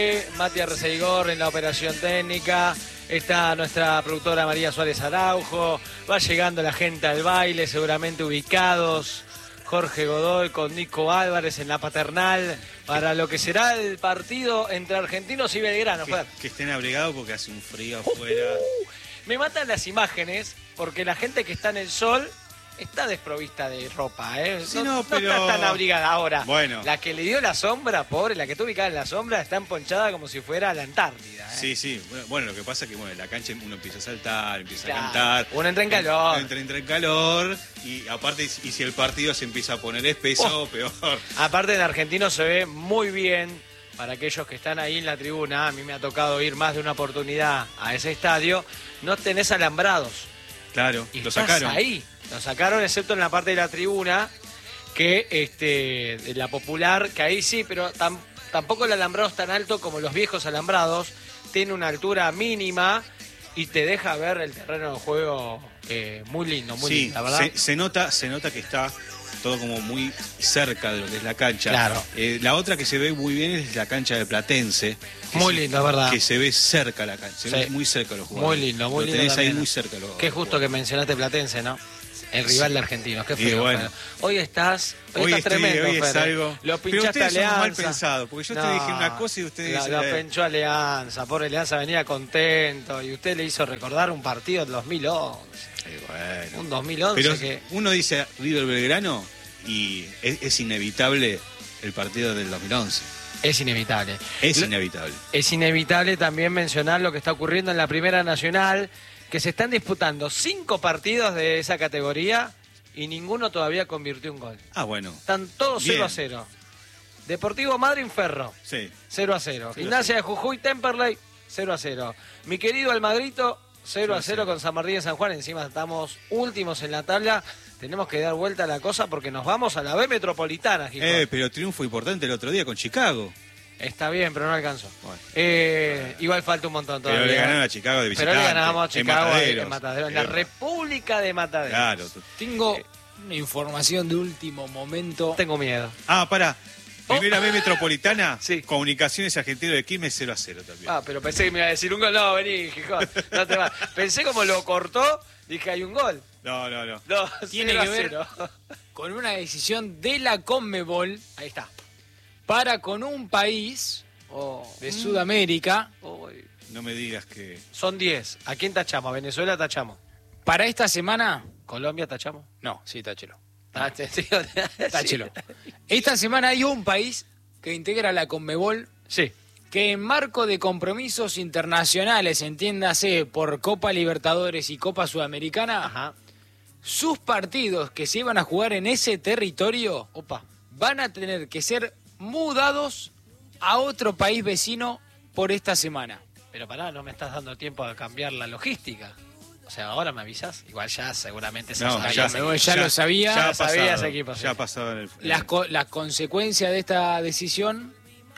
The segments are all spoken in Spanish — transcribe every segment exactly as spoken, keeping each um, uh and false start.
Mati Arceigor en la operación técnica, está nuestra productora María Suárez Araujo, va llegando la gente al baile, seguramente ubicados, Jorge Godoy con Nico Álvarez en la paternal, para lo que será el partido entre Argentinos y Belgrano. Que, que estén abrigados porque hace un frío afuera. Uh, uh, me matan las imágenes, porque la gente que está en el sol está desprovista de ropa, ¿eh? Sí, no, no, no pero... está tan abrigada ahora. Bueno. La que le dio la sombra, pobre, la que está ubicada en la sombra, está emponchada como si fuera la Antártida, ¿eh? Sí, sí. Bueno, bueno, lo que pasa es que bueno, en la cancha uno empieza a saltar, empieza claro. a cantar. Uno entra en calor. Entra, entra en calor y aparte, y si el partido se empieza a poner espeso, oh. peor. Aparte en Argentino se ve muy bien, para aquellos que están ahí en la tribuna, a mí me ha tocado ir más de una oportunidad a ese estadio, no tenés alambrados. Claro, y lo estás sacaron. ahí. Lo sacaron excepto en la parte de la tribuna, que este de la popular, que ahí sí, pero tam, tampoco el alambrado es tan alto como los viejos alambrados, tiene una altura mínima y te deja ver el terreno de juego eh, muy lindo, muy sí, lindo, ¿verdad? Se, se nota, se nota que está todo como muy cerca de lo que es la cancha. Claro. Eh, la otra que se ve muy bien es la cancha de Platense. Muy se, lindo, es verdad. Que se ve cerca la cancha, se sí. ve muy cerca los jugadores. Muy lindo, muy lo lindo. Tenés también. ahí muy cerca los Qué justo jugadores. que mencionaste Platense, ¿no? El rival sí. de Argentinos, qué feo. Bueno. Bueno. Hoy estás, hoy, hoy estás estoy, tremendo, hoy es Fede. algo. Lo Pero pinchaste ustedes Alianza. son mal pensados, porque yo no, te dije una cosa y ustedes lo, dicen... lo pinchó Alianza, pobre Alianza venía contento y usted le hizo recordar un partido del dos mil once. Eh, bueno. Un dos mil once Pero que... uno dice River Belgrano y es, es inevitable el partido del dos mil once. Es inevitable. Es inevitable. Es inevitable también mencionar lo que está ocurriendo en la Primera Nacional, que se están disputando cinco partidos de esa categoría y ninguno todavía convirtió un gol. Ah, bueno. Están todos Bien. cero a cero. Deportivo Madryn Ferro, sí. cero a cero. Gimnasia de Jujuy Temperley, cero a cero. Mi querido Almadrito, cero a cero con San Martín de San Juan. Encima estamos últimos en la tabla. Tenemos que dar vuelta a la cosa porque nos vamos a la B Metropolitana, Gijón. Eh, pero triunfo importante el otro día con Chicago. Está bien, pero no alcanzó. Bueno. Eh, igual falta un montón todavía. Pero le ganaron a Chicago de visitante. Pero le ganamos a Chicago en, en Mataderos, en la República de Mataderos. Claro. Tengo eh, una información de último momento. Tengo miedo. Ah, pará. Primera oh. B Metropolitana, sí. Comunicaciones Argentino de Quilmes cero a cero también. Ah, pero pensé que me iba a decir un gol. No, vení, Gijón. No te va. Pensé como lo cortó, dije hay un gol. No, no, no. No, tiene que ver con una decisión de la Conmebol. Ahí está. Para con un país oh. de Sudamérica. Oh. No me digas que... Son diez. ¿A quién tachamos? ¿A Venezuela tachamos? Para esta semana... ¿Colombia tachamos? No, sí, táchelo. Ah, te, sí. Táchelo. Esta semana hay un país que integra la Conmebol. Sí. Que en marco de compromisos internacionales, entiéndase, por Copa Libertadores y Copa Sudamericana, Ajá. sus partidos que se iban a jugar en ese territorio Opa. van a tener que ser mudados a otro país vecino por esta semana. Pero pará, no me estás dando tiempo a cambiar la logística. O sea, ahora me avisas. Igual ya seguramente se No, sabía. ya, ese ya, ya lo sabía. Ya sabía ese equipo. Ya ha pasado en el... Las co- la consecuencia de esta decisión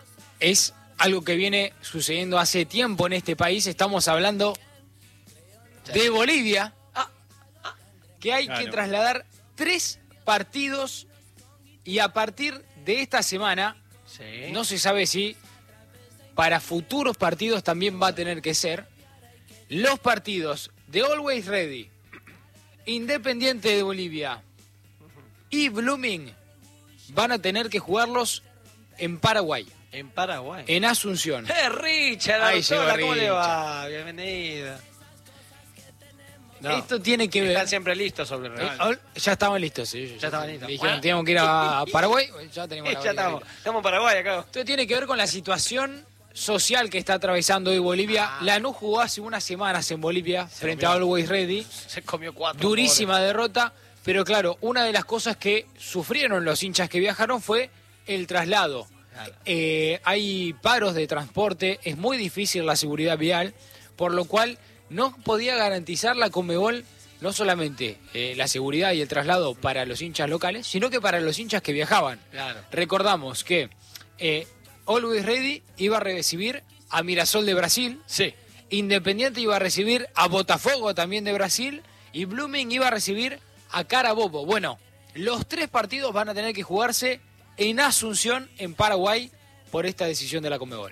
es algo que viene sucediendo hace tiempo en este país. Estamos hablando de Bolivia, que hay Claro. que trasladar tres partidos y a partir de esta semana, Sí. no se sabe si para futuros partidos también va a tener que ser, los partidos de Always Ready, Independiente de Bolivia y Blooming van a tener que jugarlos en Paraguay. En Paraguay. En Asunción. ¡Eh, Richard! Ahí Doctora, llegó ¿cómo le Richard. va? Bienvenida. No, Esto tiene que ver... están siempre listos sobre el Eh, reloj. ol- ya estaban listos, sí. Ya estaban listos. Me dijeron, Bueno. teníamos que ir a, a Paraguay. Ya teníamos Eh, la ya estamos. Bolivia. Estamos en Paraguay acá. Esto tiene que ver con la situación social que está atravesando hoy Bolivia. Ah. Lanús jugó hace unas semanas en Bolivia Se frente a comió. Always Ready. Se comió cuatro. Durísima derrota. Pero claro, una de las cosas que sufrieron los hinchas que viajaron fue el traslado. Claro. Eh, hay paros de transporte, es muy difícil la seguridad vial, por lo cual no podía garantizar la Conmebol no solamente eh, la seguridad y el traslado para los hinchas locales, sino que para los hinchas que viajaban. Claro. Recordamos que eh, Always Ready iba a recibir a Mirassol de Brasil, Sí. Independiente iba a recibir a Botafogo también de Brasil y Blooming iba a recibir a Carabobo. Bueno, los tres partidos van a tener que jugarse en Asunción, en Paraguay, por esta decisión de la Conmebol.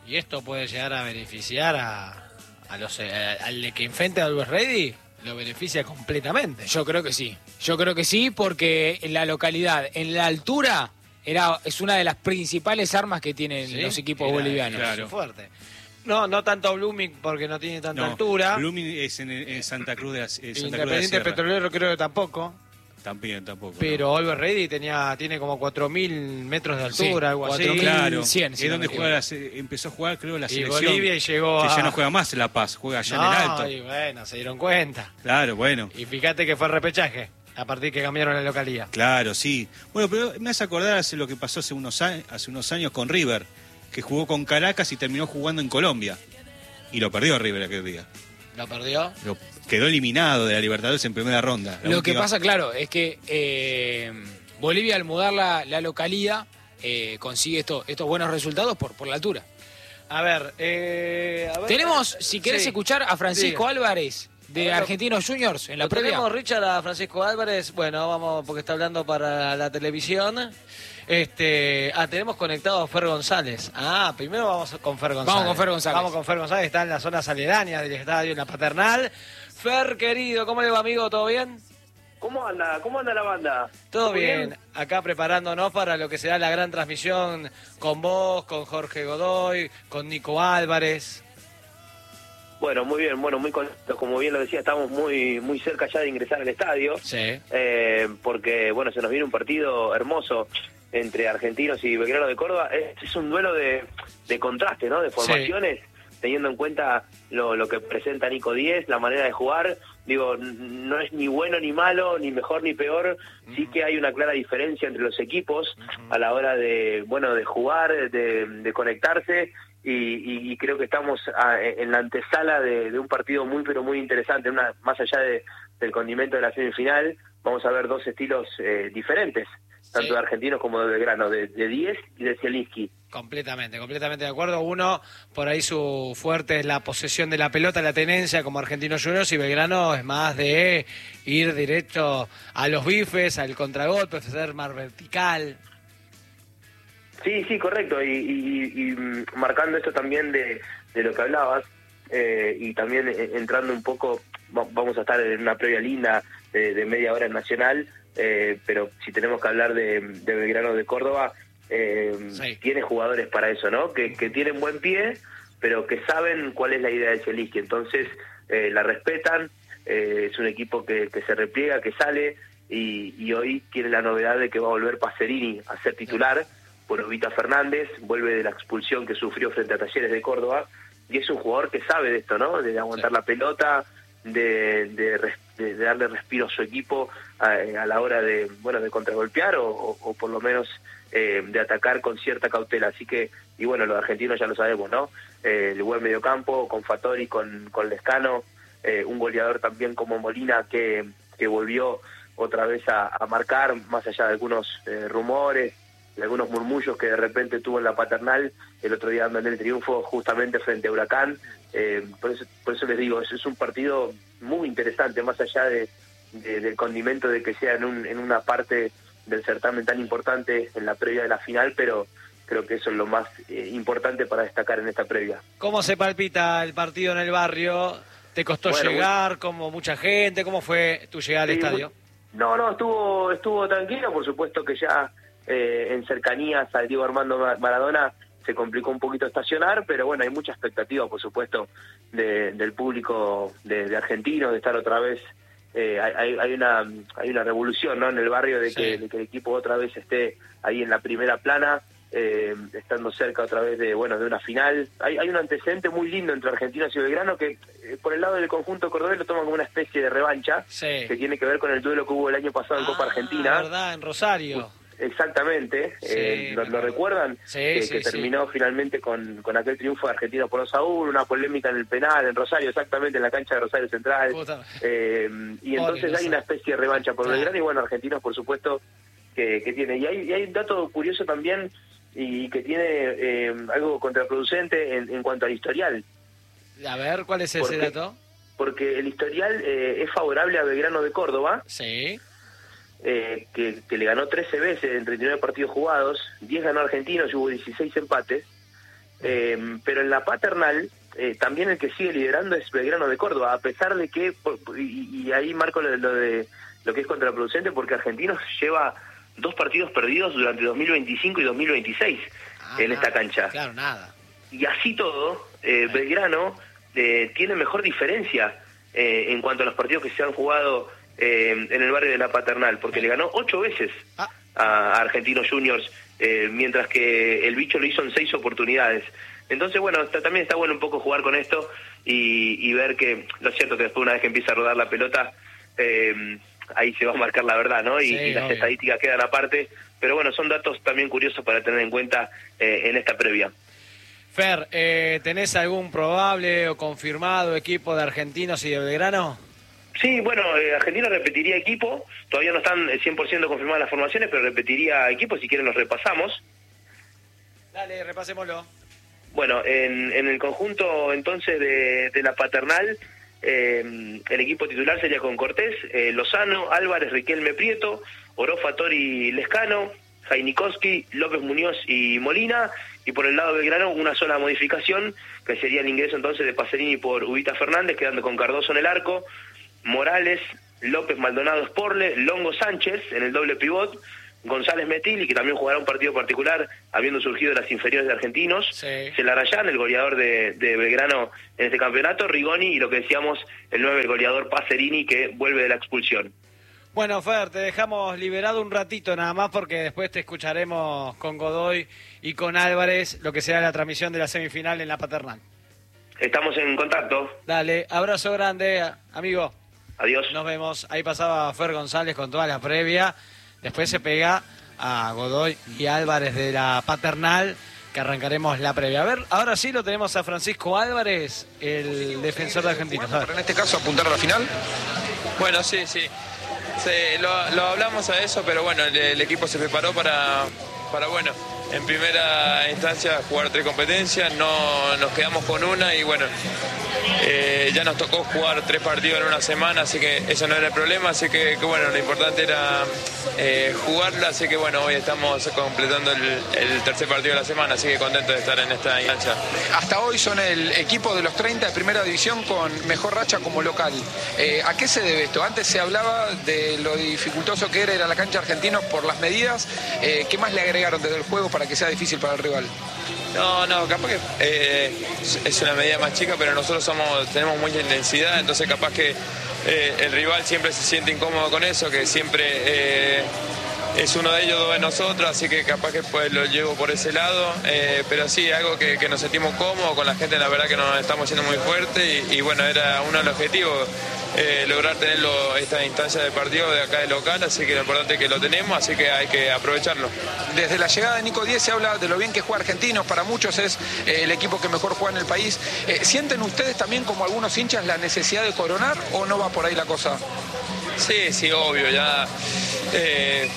¿Y esto puede llegar a beneficiar a, a los a- al de que enfrente a Always Ready? Lo beneficia completamente. Yo creo que sí. Yo creo que sí, porque en la localidad, en la altura, era es una de las principales armas que tienen ¿Sí? los equipos Era- bolivianos. era Claro. fuerte. No, no tanto Blooming porque no tiene tanta No, altura. Blooming es en, en Santa Cruz de la, eh, Santa Cruz de la Independiente Sierra. Petrolero creo que tampoco. También, tampoco. ¿no? Pero Always Ready tenía, tiene como cuatro mil metros de altura, Sí, algo así. cuatro mil Claro, cien, si es no donde me juega la se- empezó a jugar, creo, la Y selección. Bolivia y llegó que a... ya no juega más en La Paz, juega allá No, en el Alto. y bueno, se dieron cuenta. Claro, bueno. Y fíjate que fue repechaje, a partir que cambiaron la localía. Claro, sí. Bueno, pero me hace acordar hace lo que pasó hace unos, a- hace unos años con River, que jugó con Caracas y terminó jugando en Colombia. Y lo perdió River aquel día. ¿Lo perdió? Lo- quedó eliminado de la Libertadores en primera ronda. La Lo que última- pasa, claro, es que eh, Bolivia al mudar la, la localía eh, consigue esto, estos buenos resultados por, por la altura. A ver, eh, a ver- Tenemos, si querés Sí. escuchar, a Francisco Diga. Álvarez de Bueno, Argentinos Juniors en la ¿Lo previa. tenemos, Richard, a Francisco Álvarez? Bueno, vamos, porque está hablando para la televisión. Este, ah, tenemos conectado a Fer González. Ah, primero vamos con Fer González. Vamos con Fer González. Vamos con Fer González, está en las zonas aledañas del estadio, en la Paternal. Fer, querido, ¿cómo le va, amigo? ¿Todo bien? ¿Cómo anda? ¿Cómo anda la banda? Todo bien. Acá preparándonos para lo que será la gran transmisión con vos, con Jorge Godoy, con Nico Álvarez. Bueno, muy bien, bueno, muy contentos. Como bien lo decía, estamos muy muy cerca ya de ingresar al estadio, Sí. eh, porque, bueno, se nos viene un partido hermoso entre Argentinos y Belgrano de Córdoba. Es, es un duelo de, de contraste, ¿no? De formaciones, teniendo en cuenta lo, lo que presenta Nico Díez, la manera de jugar. Digo, n- no es ni bueno ni malo, ni mejor ni peor. Sí que hay una clara diferencia entre los equipos a la hora de, bueno, de jugar, de, de conectarse. Y, y- y creo que estamos ah, en la antesala de, de un partido muy pero muy interesante, una más allá de, del condimento de la semifinal. Vamos a ver dos estilos eh, diferentes, tanto Sí. de Argentinos como de Belgrano, de, de Díez y de Zielinski. Completamente, completamente de acuerdo. Uno, por ahí su fuerte es la posesión de la pelota, la tenencia como Argentinos Juniors, y Belgrano es más de ir directo a los bifes, al contragolpe, ser más vertical. Sí, sí, correcto, y, y- y, mm, marcando esto también de, de lo que hablabas, eh, y también eh, entrando un poco, va- vamos a estar en una previa linda de, de media hora en Nacional, eh, pero si tenemos que hablar de, de Belgrano de Córdoba, eh, Sí. tiene jugadores para eso, ¿no? Que, que tienen buen pie, pero que saben cuál es la idea de Zielinski, entonces eh, la respetan, eh, es un equipo que, que se repliega, que sale, y, y hoy tiene la novedad de que va a volver Pacerini a ser titular, por Ubita Fernández, vuelve de la expulsión que sufrió frente a Talleres de Córdoba, y es un jugador que sabe de esto, ¿no? De aguantar Sí. la pelota, de, de, res- de- de darle respiro a su equipo a, a la hora de, bueno, de contragolpear o, o- o por lo menos eh, de atacar con cierta cautela. Así que, y bueno, los argentinos ya lo sabemos, ¿no? Eh, el buen mediocampo con Fattori, con, con Lescano, eh, un goleador también como Molina que, que volvió otra vez a, a marcar, más allá de algunos eh, rumores, de algunos murmullos que de repente tuvo en la Paternal, el otro día dándole el triunfo justamente frente a Huracán. Eh, por, eso, por eso les digo, es, es un partido muy interesante, más allá de, de- del condimento de que sea en, un, en una parte del certamen tan importante en la previa de la final, pero creo que eso es lo más eh, importante para destacar en esta previa. ¿Cómo se palpita el partido en el barrio? ¿Te costó Bueno, llegar? ¿Como mucha gente? ¿Cómo fue tu llegada al Sí, estadio? No, no, estuvo estuvo tranquilo, por supuesto que ya eh, en cercanías al Diego Armando Ma- Maradona se complicó un poquito estacionar, pero bueno, hay mucha expectativa, por supuesto, de- del público de, de argentino, de estar otra vez. Eh, hay, hay una hay una revolución, ¿no?, en el barrio de que, Sí. de que el equipo otra vez esté ahí en la primera plana, eh, estando cerca otra vez de bueno de una final. Hay, hay un antecedente muy lindo entre Argentinos y Belgrano que eh, por el lado del conjunto cordobés lo toman como una especie de revancha, Sí. que tiene que ver con el duelo que hubo el año pasado en Copa Ah, Argentina. ¿verdad? En Rosario. Exactamente, Sí, eh, ¿lo, me lo acuerdo. recuerdan? Sí, que, sí, que sí. terminó finalmente con, con aquel triunfo de Argentino por dos a uno, una polémica en el penal, en Rosario, exactamente, en la cancha de Rosario Central. Puta. Eh, y entonces Pobre hay una especie de revancha por Claro. Belgrano y bueno, Argentinos por supuesto que, que tiene. Y hay, y hay un dato curioso también y que tiene eh, algo contraproducente en, en cuanto al historial, A ver, ¿cuál es ¿Por ese qué? dato? porque el historial eh, es favorable a Belgrano de Córdoba, Sí. eh, que, que le ganó trece veces en treinta y nueve partidos jugados, diez ganó Argentinos y hubo dieciséis empates, eh, pero en la paternal eh, también el que sigue liderando es Belgrano de Córdoba, a pesar de que, y, y ahí marco lo de, lo de lo que es contraproducente, porque Argentinos lleva dos partidos perdidos durante dos mil veinticinco y dos mil veintiséis ah, en esta cancha. Claro, nada. Y así todo, eh, Belgrano eh, tiene mejor diferencia eh, en cuanto a los partidos que se han jugado eh, en el barrio de la Paternal, porque le ganó ocho veces ah. a Argentinos Juniors, eh, mientras que el bicho lo hizo en seis oportunidades. Entonces, bueno, está, también está bueno un poco jugar con esto y, y ver que, lo cierto que después una vez que empieza a rodar la pelota, eh, ahí se va a marcar la verdad, ¿no? Y, sí, y las obvio. estadísticas quedan aparte, pero bueno, son datos también curiosos para tener en cuenta eh, en esta previa. Fer, eh, ¿tenés algún probable o confirmado equipo de Argentinos y de Belgrano? Sí, bueno, eh, Argentina repetiría equipo, todavía no están cien por ciento confirmadas las formaciones, pero repetiría equipo, si quieren los repasamos. Dale, repasémoslo. Bueno, en, en el conjunto entonces de, de la Paternal, eh, el equipo titular sería con Cortés, eh, Lozano, Álvarez, Riquelme, Prieto, Orofa, Tori, Lescano, Jainikowski, López, Muñoz y Molina, y por el lado de Belgrano una sola modificación, que sería el ingreso entonces de Pacerini por Ubita Fernández, quedando con Cardoso en el arco, Morales, López, Maldonado, Sporle, Longo, Sánchez en el doble pivot, González, Metilli, que también jugará un partido particular habiendo surgido de las inferiores de Argentinos, sí. Celarayán, el goleador de, de Belgrano en este campeonato, Rigoni y lo que decíamos, el nueve, el goleador Pacerini, que vuelve de la expulsión. Bueno, Fer, te dejamos liberado un ratito nada más porque después te escucharemos con Godoy y con Álvarez lo que será la transmisión de la semifinal en la Paternal. Estamos en contacto. Dale, abrazo grande, amigo. Adiós. Nos vemos. Ahí pasaba Fer González con toda la previa. Después se pega a Godoy y Álvarez de la Paternal, que arrancaremos la previa. A ver, ahora sí lo tenemos a Francisco Álvarez, el defensor de Argentinos. Para en este caso apuntar a la final. Bueno, sí, sí. Sí, lo, lo hablamos a eso, pero bueno, el, el equipo se preparó para, para, bueno, en primera instancia jugar tres competencias, no nos quedamos con una y bueno, eh, ya nos tocó jugar tres partidos en una semana, así que eso no era el problema, así que, que bueno, lo importante era eh, jugarla, así que bueno, hoy estamos completando el, el tercer partido de la semana, así que contento de estar en esta instancia. Hasta hoy son el equipo de los treinta de primera división con mejor racha como local. Eh, ¿A qué se debe esto? Antes se hablaba de lo dificultoso que era ir a la cancha Argentinos por las medidas. Eh, ¿Qué más le agregaron desde el juego para que sea difícil para el rival? No, no, capaz que eh, es una medida más chica, pero nosotros somos tenemos mucha intensidad, entonces capaz que eh, el rival siempre se siente incómodo con eso, que siempre eh, es uno de ellos, dos de nosotros, así que capaz que pues lo llevo por ese lado, eh, pero sí, algo que, que nos sentimos cómodos con la gente, la verdad que nos estamos yendo muy fuerte y, y bueno, era uno de los objetivos. Eh, lograr tenerlo esta instancia de partido de acá de local, así que lo importante es que lo tenemos, así que hay que aprovecharlo. Desde la llegada de Nico Díez se habla de lo bien que juega Argentinos, para muchos es eh, el equipo que mejor juega en el país. Eh, ¿Sienten ustedes también como algunos hinchas la necesidad de coronar o no va por ahí la cosa? Sí, sí, obvio, ya eh,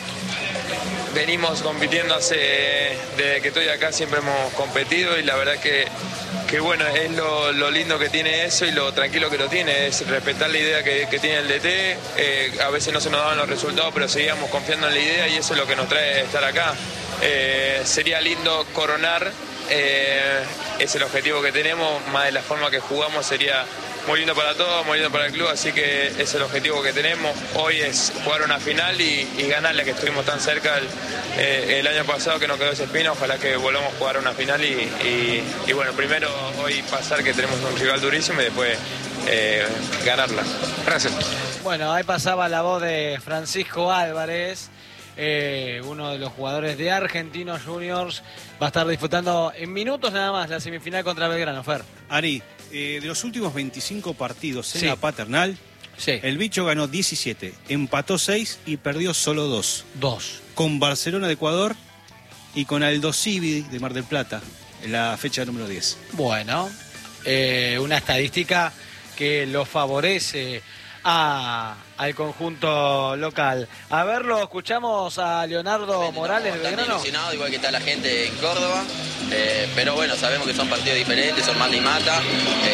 venimos compitiendo hace, desde que estoy acá siempre hemos competido y la verdad que que bueno, es lo, lo lindo que tiene eso y lo tranquilo que lo tiene, es respetar la idea que, que tiene el D T, eh, a veces no se nos daban los resultados, pero seguíamos confiando en la idea y eso es lo que nos trae estar acá. Eh, sería lindo coronar, eh, es el objetivo que tenemos, más de la forma que jugamos sería muy lindo para todos, muy lindo para el club, así que es el objetivo que tenemos. Hoy es jugar una final y, y ganarle, que estuvimos tan cerca el, eh, el año pasado que nos quedó esa espina, ojalá que volvamos a jugar una final y, y, y bueno, primero hoy pasar que tenemos un rival durísimo y después eh, ganarla. Gracias. Bueno, ahí pasaba la voz de Francisco Álvarez, eh, uno de los jugadores de Argentinos Juniors, va a estar disputando en minutos nada más la semifinal contra Belgrano. Fer. Ari, eh, de los últimos veinticinco partidos en Sí. la Paternal, Sí. el bicho ganó diecisiete, empató seis y perdió solo dos. Dos. Con Barcelona de Ecuador y con Aldo Civi de Mar del Plata, en la fecha número diez. Bueno, eh, una estadística que lo favorece a, al conjunto local. A ver, lo escuchamos a Leonardo Morales de Bastante Belgrano. ilusionado, igual que está la gente en Córdoba, eh, pero bueno, sabemos que son partidos diferentes, son mata y mata, eh,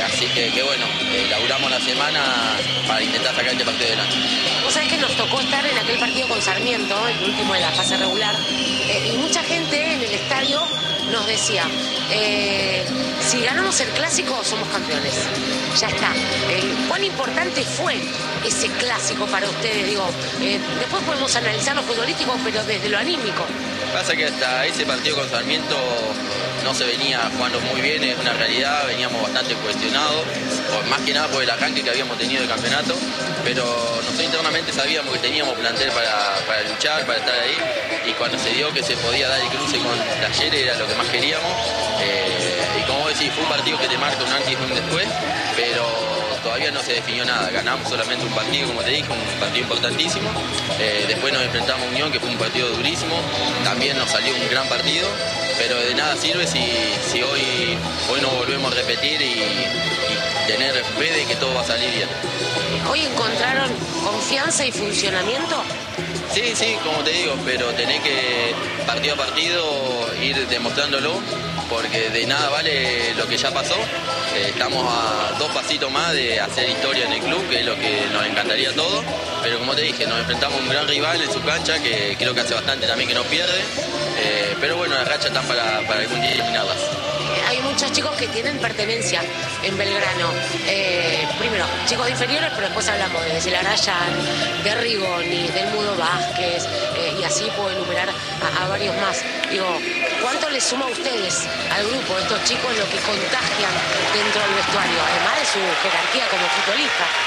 así que, que bueno, eh, laburamos la semana para intentar sacar este partido adelante. Vos sabés que nos tocó estar en aquel partido con Sarmiento, el último de la fase regular, eh, y mucha gente en el estadio nos decía, eh, si ganamos el clásico somos campeones. Ya está. Eh, ¿Cuán importante fue ese clásico para ustedes? Digo, eh, después podemos analizar lo futbolístico, pero desde lo anímico. Pasa que hasta ese partido con Sarmiento no se venía jugando muy bien, es una realidad, veníamos bastante cuestionados, por, más que nada por el arranque que habíamos tenido de campeonato, pero nosotros internamente sabíamos que teníamos plantel para, para luchar, para estar ahí, y cuando se dio que se podía dar el cruce con Talleres era lo que más queríamos, eh, y como vos decís, fue un partido que te marca un antes y un después, pero todavía no se definió nada, ganamos solamente un partido, como te dije, un partido importantísimo, eh, después nos enfrentamos a Unión, que fue un partido durísimo, también nos salió un gran partido, pero de nada sirve si, si hoy, hoy no volvemos a repetir y, y tener fe de que todo va a salir bien. ¿Hoy encontraron confianza y funcionamiento? Sí, sí, como te digo, pero tenés que partido a partido ir demostrándolo, porque de nada vale lo que ya pasó. Eh, estamos a dos pasitos más de hacer historia en el club, que es lo que nos encantaría a todos, pero como te dije, nos enfrentamos a un gran rival en su cancha, que creo que hace bastante también que no pierde, eh, pero bueno, las rachas están para, para algún día eliminarlas. Hay muchos chicos que tienen pertenencia en Belgrano. Eh, primero, chicos de inferiores, pero después hablamos de Celarayán, de Rigoni, del Mudo Vázquez, eh, y así puedo enumerar a, a varios más. Digo, ¿cuánto les suma a ustedes, al grupo de estos chicos, lo que contagian dentro del vestuario, además de su jerarquía como futbolista?